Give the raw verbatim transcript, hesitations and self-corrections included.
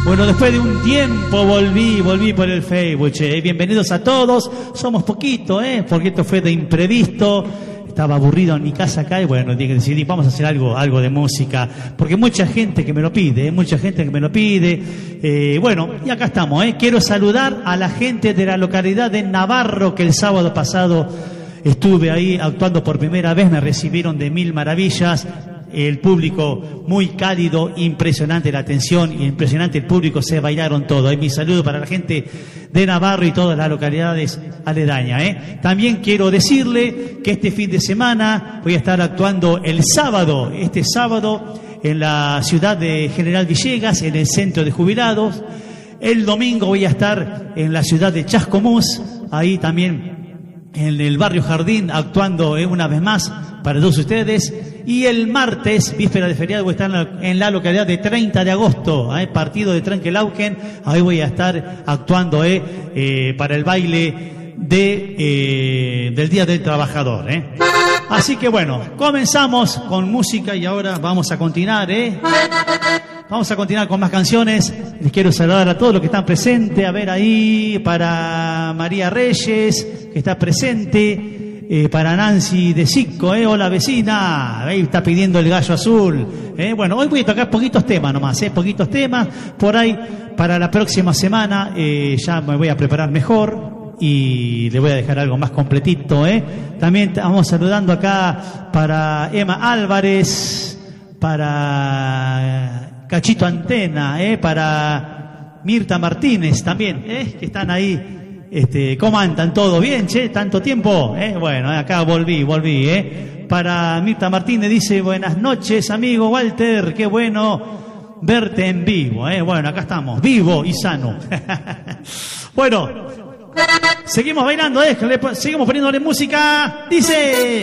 Bueno, después de un tiempo volví, volví por el Facebook, che. Bienvenidos a todos. Somos poquito, ¿eh? Porque esto fue de imprevisto. Estaba aburrido en mi casa acá y bueno, decidí, vamos a hacer algo, algo de música. Porque mucha gente que me lo pide, ¿eh? Mucha gente que me lo pide. Eh, bueno, y acá estamos, ¿eh? Quiero saludar a la gente de la localidad de Navarro, que el sábado pasado estuve ahí actuando por primera vez. Me recibieron de mil maravillas. El público muy cálido, impresionante la atención, impresionante el público, se bailaron todo. Y mi saludo para la gente de Navarro y todas las localidades aledañas, ¿eh? También quiero decirle que este fin de semana voy a estar actuando el sábado, este sábado en la ciudad de General Villegas, en el centro de jubilados. El domingo voy a estar en la ciudad de Chascomús, ahí también en el barrio Jardín, actuando eh, una vez más para todos ustedes. Y el martes, víspera de feriado, voy a estar en la, en la localidad de treinta de agosto, eh, partido de Trenquelauquen. Ahí voy a estar actuando eh, eh, para el baile de, eh, del Día del Trabajador. Eh. Así que bueno, comenzamos con música y ahora vamos a continuar. Eh. Vamos a continuar con más canciones. Les quiero saludar a todos los que están presentes. A ver ahí, para María Reyes, que está presente. Eh, para Nancy de Cico, eh, hola vecina, ahí está pidiendo el gallo azul. Eh, bueno, hoy voy a tocar poquitos temas nomás, eh, poquitos temas. Por ahí, para la próxima semana, eh, ya me voy a preparar mejor y le voy a dejar algo más completito. Eh. También estamos saludando acá para Emma Álvarez, para Cachito Antena, eh, para Mirta Martínez también, eh, que están ahí. Este, ¿cómo andan? ¿Todo bien, che? ¿Tanto tiempo? ¿Eh? Bueno, acá volví, volví, ¿eh? Para Mirta Martínez dice, buenas noches, amigo Walter, qué bueno verte en vivo, ¿eh? Bueno, acá estamos, vivo y sano. Bueno, seguimos bailando, ¿eh? Seguimos poniéndole música, dice...